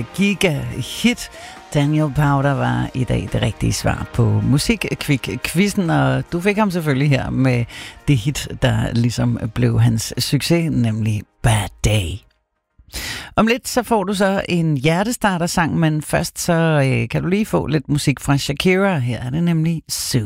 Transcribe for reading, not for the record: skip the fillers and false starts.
giga-hit. Daniel Powter var i dag det rigtige svar på Musikkvik-quizzen, og du fik ham selvfølgelig her med det hit, der ligesom blev hans succes, nemlig Bad Day. Om lidt så får du så en hjertestarter-sang, men først så kan du lige få lidt musik fra Shakira. Her er det nemlig Sue.